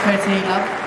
ชิญทีครับ